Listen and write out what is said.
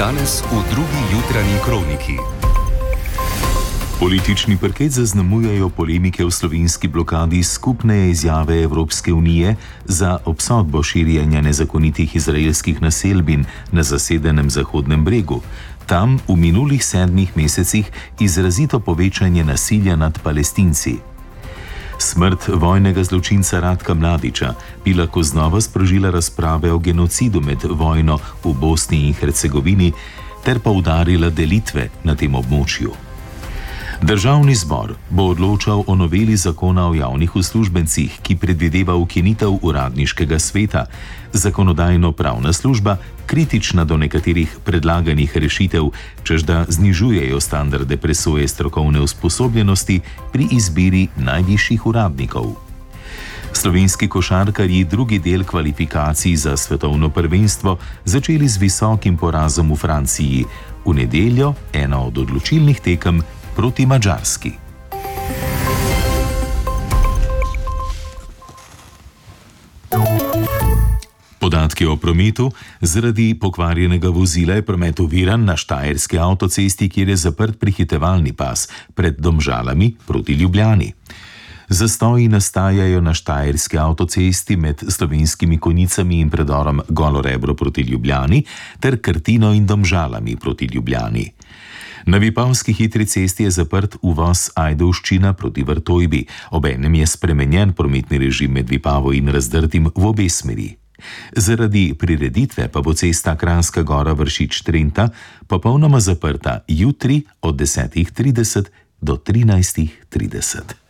Danes v drugi jutranji kroniki. Politični parket zaznamujejo polemike v slovenski blokadi skupne izjave Evropske unije za obsodbo širjenja nezakonitih izraelskih naselbin na zasedenem Zahodnem bregu. Tam v minulih 7 mesecih izrazito povečanje nasilja nad Palestinci. Smrt vojnega zločinca Ratka Mladića bi lahko znova sprožila razprave o genocidu med vojno v Bosni in Hercegovini ter poudarila delitve na tem območju. Državni zbor bo odločal o noveli zakona o javnih uslužbencih, ki predvideva ukinitev uradniškega sveta. Zakonodajno-pravna služba kritična do nekaterih predlaganih rešitev, čež da znižujejo standarde presoje strokovne usposobljenosti pri izbiri najvišjih uradnikov. Slovenski košarkarji drugi del kvalifikacij za svetovno prvenstvo začeli z visokim porazom v Franciji. V nedeljo ena od odločilnih tekem proti Madžarski. Podatki o prometu. Zaradi pokvarjenega vozila je promet oviran na štajerski avtocesti, kjer je zaprt prehitevalni pas pred Domžalami proti Ljubljani. Zastoji nastajajo na štajerski avtocesti med Slovenskimi Konjicami in predorom Golo Rebro proti Ljubljani ter Krtino in Domžalami proti Ljubljani. Na Vipavski hitri cesti je zaprt uvoz Ajdovščina proti Vrtojbi, obenem je spremenjen prometni režim med Vipavo in Razdrtim v obe smeri. Zaradi prireditve pa bo cesta Kranjska Gora Vršič-Trenta popolnoma zaprta jutri od 10:30 do 13:30.